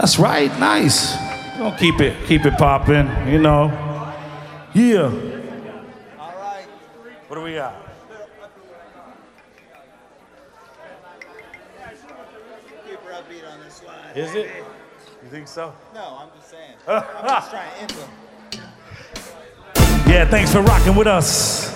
That's right, nice. We're gonna keep it popping, you know. Yeah. All right. What do we got? Keep her upbeat on this one. Is it? You think so? No, I'm just saying. I'm just trying to influence. Yeah, thanks for rocking with us.